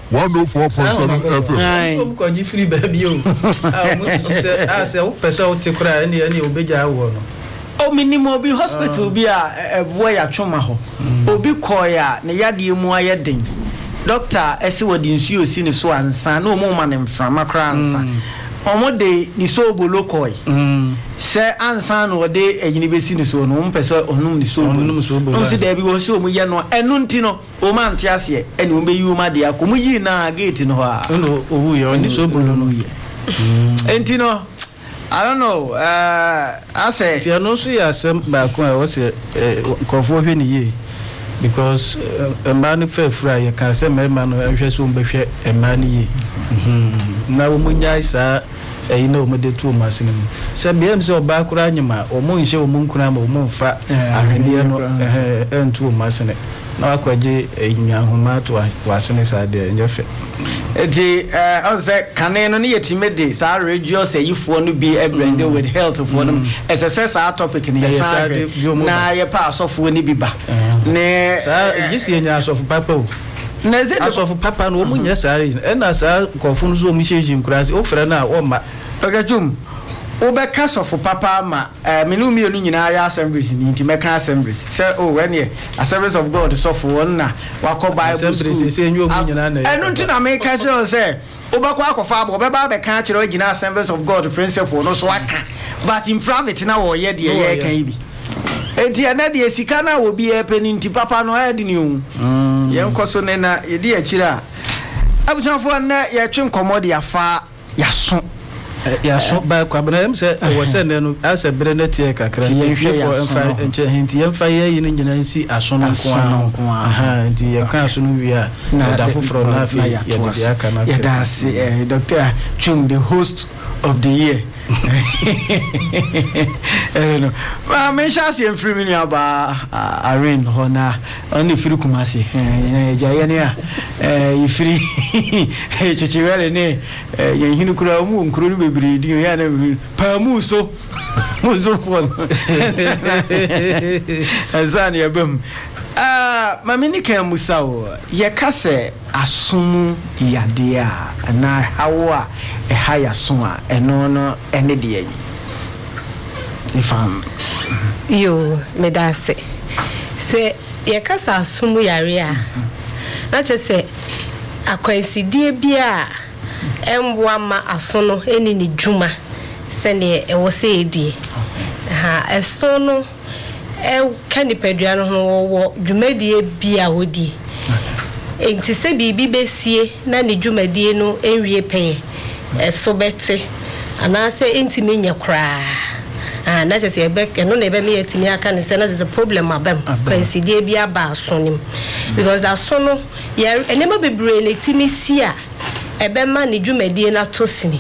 104.7 FM so ko ji free baby o say o pesa o ti kura eni obeja wo no o minimo bi hospital bi a ebuo ya twoma ho obi koya ne yade mu ayeden doctor esi wodi nsuo si ne so ansa na o mo ma ne mframa kra ansa omo de ni so obolo koy se ansa no de enyini besi ni so no mpese onum ni so obolo no se da bi wo so mu ye no enu nti no o ma nte ase eni o be yi o ma de akomu yi na gate no ha no owu ye ni so obolo no ye enti no I don't know I say ti no so ya sem ba ko e wo se kofo hwe ni ye because man fe fra ye kan se me man no hwe so mbehwe man ye na wo munya isa na o mede tu masine mu se biem se oba kura nyima o mu nhye o mu nkura ma o mu mfa ahwede no entu masine na akwaje nyahoma to wasine sade nyefe the say kaneno ne yetimede sa regious ayifo no bi brand with health for them as a say topic ni ya na ye pa asofo ni biba ne sa gisi nya asofo papa o na ze asofo papa no mu nya sare na sa kofo no so mu hyeji nkurase o frɛ na o ma ogajum obe cast of papa ma menu mi onu nyina ya assemblies ni nti meka assemblies say oh when ye assemblies of God so for one na wako bible assemblies say enyo mu nyina na enu nti na meka say obakwa akofa abo obeba be kan kire ogina assemblies of God principle no so aka but in private na wo ye de ye kan bi enti ana de sika na wo bi e peni nti papa no ya de ni o ye nkoso ne na ye de akira abusanfo na ye twem commodity afa ya so ya so ba kwa bana se wo se ne no ase bere na tie kakra nhwe for emfa enche hinti emfa ye yin nyina nsi asono nko aha nti ye kan so no wi a da foforo na afi ye de aka na ya da se Dr. Chum, the host of the year. No. Well, me shall see free me about Irene Hona only free Kumasi. Jayania, you free Chichiwell, ne, Hinukura, Kuru be breeding, and Pamuso, Muso for Zania Bum. Mamini can Musao, Yakase, Asumu, Yadia, and I hawa a higher suma, and no, any day. If I'm you, Medase, say, Yakasa Asumu Yaria. Not just say, a coincidie bia, and Wama Asono, any Juma, send it, and was say, dear. A sono. Can the Pedriano wo dwumadie bia wodi enti se bibi besie na ne dwumadie no enwie pɛ so bete ana se enti menya kra and that is a back and no never me at me. I can say that is a problem. Kwansi die bi aba asonim because asono ya enema bebre na timi sia ebema ne dwumadie na tosini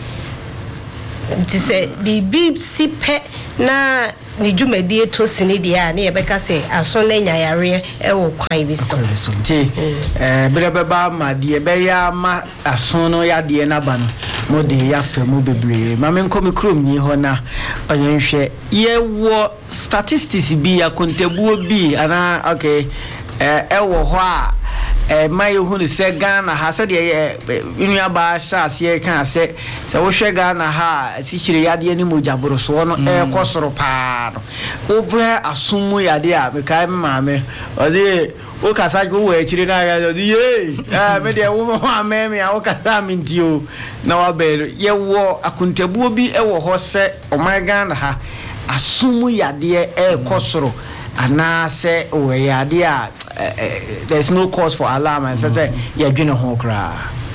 dise bibi sipe na ne dwumadie tosini dia na yebeka se asono nya yare ewo kwan bi so ti brebeba ma die be ya ma asono ya die na ba no de ya famu bebre ma me nkomi krom ni ho na onyenhwe ye wo statistics bi ya kontabuo bi ana okay ewo ho a my who say Ghana has said in your bar shas ye can say so we Ghana ha sichiri yade ani mojaboro so no kosoro pa no obre asumu yade a me kai maame ozi o kasa go we chiri na ya ye me de wo ma me a o kasa mintio na wa be ye wo akuntabuo bi ewo ho se o my Ghana ha asumu yade kosoro ana se o yade a there's no cause for alarm and say you're doing a whole cry.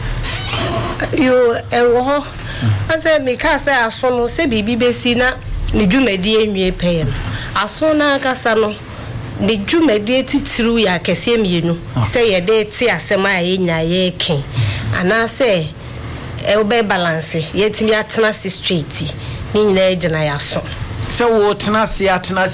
You I said, because I saw no say baby Bessina, the Jumedi me pain. I saw na Cassano, the Jumedi through ya Cassim, you know, say a day tea a semi in ya king. And I say, Elbe balance, yet me at Tennessee Street, in age and I saw. So what Tennessee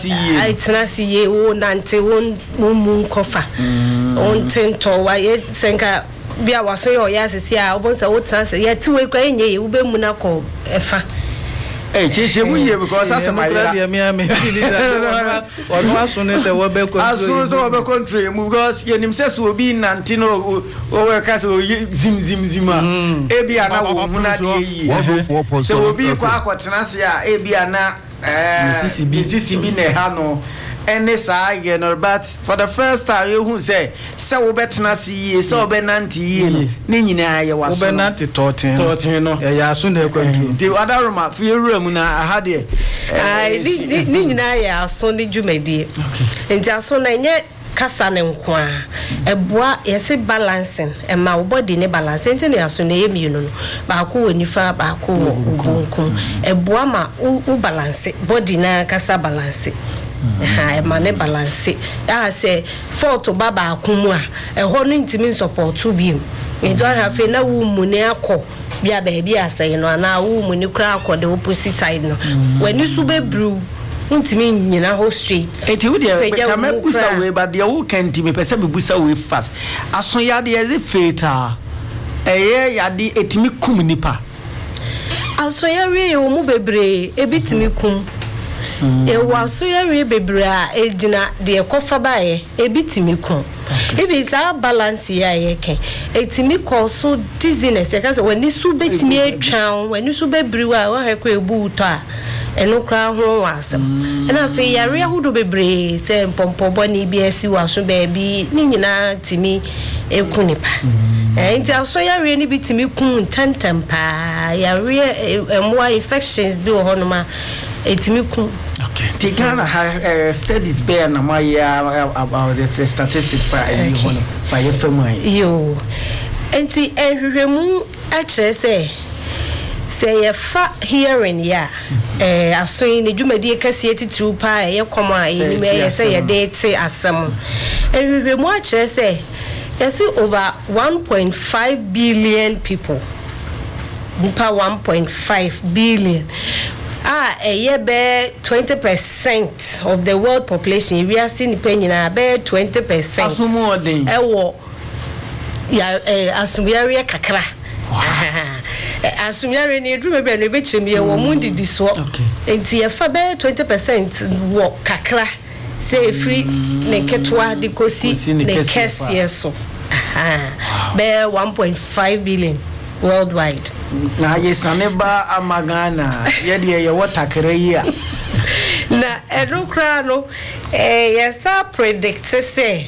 ye o nante won mumun kofa on tento wa ye senka bia waso yo ya sisi a obonsa wo Tennessee ye tiwe kwa enye wo be mu na ko efa chiche mu ye because asema ya me ono aso ne se wo be country mu because ye nim se so obi nante no o we ka so zimzima e bia na wo mu na de yi so obi kwa akotennase a e bia na Mississippi ne hano any say no but for the first time you who say so betna see so be nanti ni nyina ye waso be nanti totin no ya so na kwantu the other room for your room na ha de ni nyina ya so ni dwumadi enti aso na nye kasa ne nkwa eboa yesi balancing e ma wo body ne balance enti ne aso na yemi no ba ko wonifa ba ko ubunku eboa ma u balance body na kasa balance e ma ne balance ya say fault baba akumu a e ho no ntimi support bi enti wa hafe na wo mu ne akọ bia ba bia asay no na wo mu ne kra akọ the opposite side no wani su be brew untimi nyina ho straight enti wo de kama busa we ba de wo kanti me pese me busa we fast aso ya de ze feta ya de etimi kum nipa aso ya we wo mu bebre ebitimi kum e wa aso ya we bebre a ejina de kofa bae ebitimi kum if it's a balance ya yeke etimi cause dizziness e ka se when su betimi atwan when su bebre wa hekọ ebu uto a eno kra ho wasem na fe yare ahudo bebre se mpompo boni bi asi waso baabi ni nyina timi ekunipa enti aso yare ni bitimi kun tantampa yare emwa infections bi wo honoma etimi kun okay the Ghana studies bear na my about the statistics for your family yo enti ehwehwemu a kire say ye fa hearing ya aso ni dwumadi kase titru pa ye koma ye me ye say ye date asem ehwehwemu a kire say you see over 1.5 billion people nipa 1.5 billion ye be 20% of the world population we are seeing nipa nyina be 20% asumodin ewo ya asumyare kakra asumyare ni edrume be no be chemie wo mundidi so enti ye fa be 20% wo kakra say free ne ketwa de kosi ne kese so be 1.5 billion worldwide na yesaneba amagana ye de ye watakere ya na edokra no yesa predict say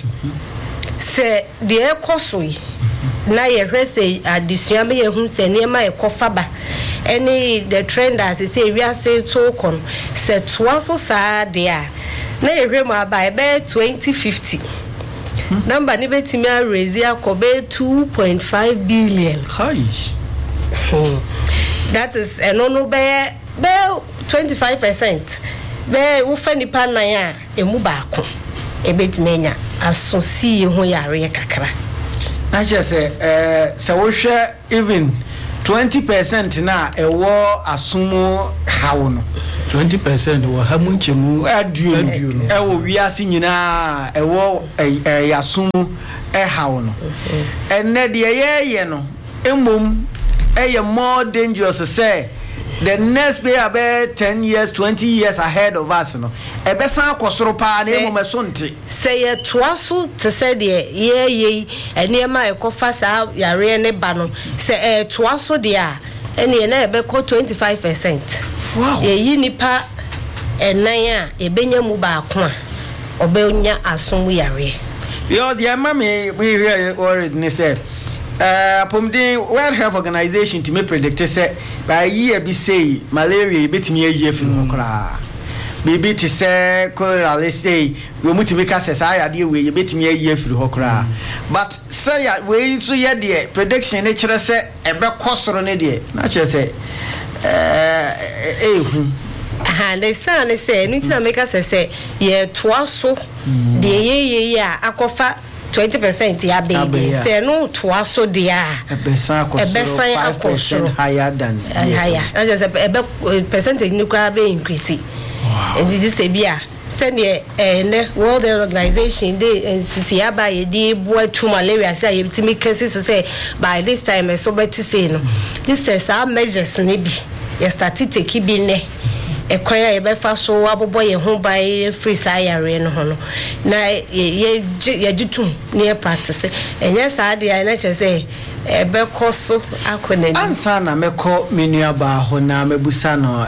de ekosoi na ye hwese adisua me ye hu se ne ma ekofa ba any the trend as say we are say token se toa so sa de a na ye hwe ma ba be 2050 number ni betimi a raise akobe 2.5 billion hi that is enono be 25% be wo fa nipa nan a emu baako ebetmenya asosi ho yare kakra na che se wo hwe even 20% na ewo asumu hawo no 20% wo ha munchemu aduonu ewo wiase nyina ewo yasumu hawo no enne de ye no emom more dangerous say the next be about 10 years 20 years ahead of us no ebesan akosoro pa na emom esonte say ye toaso te say de ye eniema ekofa sa yare ne ba no say toaso de a ene na ebeko 25%. Wow. Ye yi nipa enan a ebenya mu ba ko a obenya asom yare. Yo the mama we hear already ne say pomdi World Health Organization to me predict say by year be say malaria betimi ayi afiri kokra. Bibi ti say cholera let's say we mutimi ka say say ade we betimi ayi afiri kokra. But say we so ye de prediction ne kire say ebe kosoro ne de na kire say they say anything make us say ye toaso de ye akofa 20% ya baby say no toaso de a ebesan akosoro 5% higher than higher I just ebe percentage ni kwa be increase and this say bia send the World Health Organization they susiaba ye dey boy to malaria say ye timi cases so say by this time so better say no this is our measures ne bi ye start take bi ne ekwaya ye befa so abobo ye ho by free sayare no ho no na ye jitum ne practice enye sa de na che say ebe koso akonani ansa na meko menua ba ho na mebusa no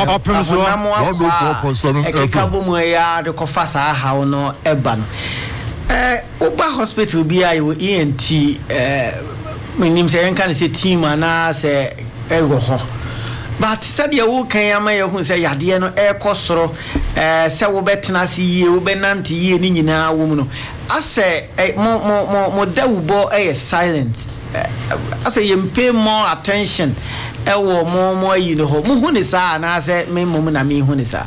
ekabo mu ya de kofa sa hawo no eba no oba hospital bi ayo ENT menim se enka ne se team ana se ego ho but said ya wo kan ya ma ya hu se yade no ekosoro se wo betena se yie wo benante yie ni nyina wo mu no ase mo dawubo silent ase you pay more attention ewo mo yi no ho mo hu ni sa na se me mo na me hu ni sa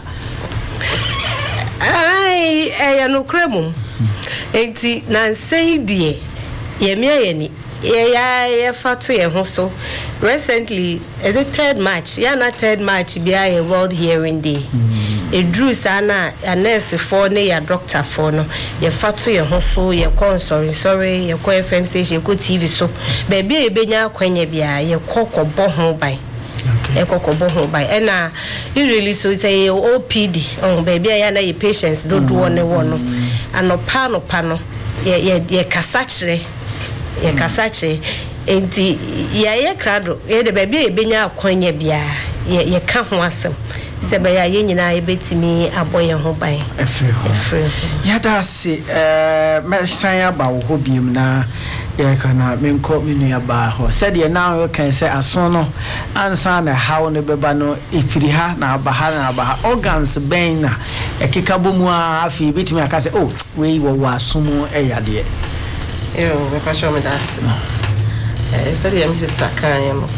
ai ya no kremu enti na sei die ye me ye ni ye fatu ye ho so recently the 3rd March ya na 3rd March bia a World Hearing Day drew sana a nurse for ne ya doctor for no ye fatu ye ho so ye sorry ye ko FM station ko TV so baby e benya akwanya bia ye kokobɔ ho ban okay kokobɔ ho ban na usually so say OPD on baby ya na ye patients do ne wo no anopa no ye kasachre ye kasache enti ye krado ye de baby e benya akwanya bia ye ka ho asem se ba ye nyina ye betimi aboye ho ban efre yada se me san aba wo hobiem na ye kana menko menua ba ho se de na we kan se aso no ansa na hawo ne beba no efiri ha na aba ha organs ben na ekeka bomu a afi betimi aka se oh we wo asomu eyade eu me paixão me dá assim seria minha sister Kanyamo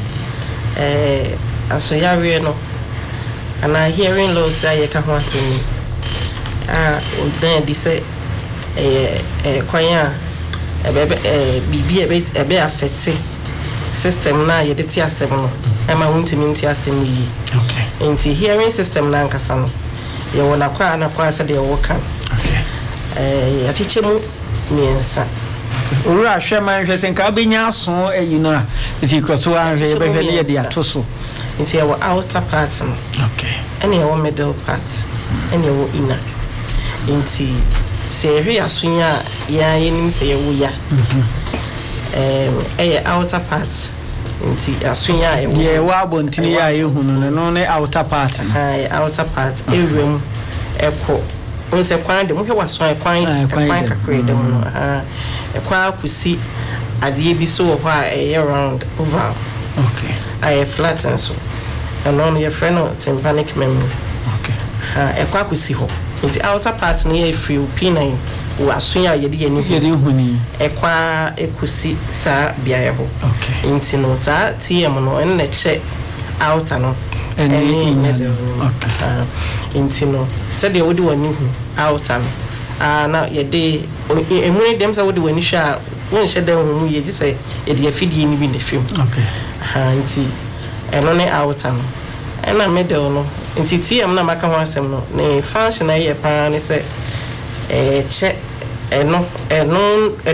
a sua yare no and I hearing low say you can want me then they say kwanya bibi e be affect system na ye de ti asem no e ma won timi nti asem yi okay nti hearing system na nkasa no ye wona kwa say de wo kan okay ya chichemu miensa ora hweman hwesen ka benya aso eyi no a ti koso anhwe be hwe ne de atoso nti ye wo outer part no okay ene ye wo middle part ene ye wo inner nti se hwe asonya ya yenim se ye wo ya outer part nti asonya ye wo abontini ya ye hunu no ne outer part outer part ewem eko onse kwan de mo hwe waso kwan kakre de mo ekwa kusi adie bi so ho a round oval okay I flat and so and on your friend tympanic memory okay ekwa kusi ho nti outer part no ye free opina wo asonya ye de ni huni ekwa ekusi sa bia ye ho okay nti no sa tm no en na che outer no Any needle. Into no, said they would want you out and now your day, and when them so when you share, one shed down, you just say, it feed you in the film. Okay. And only out and I made no. And see, I'm not making one sem no. Nay, function I pan is a check, and no,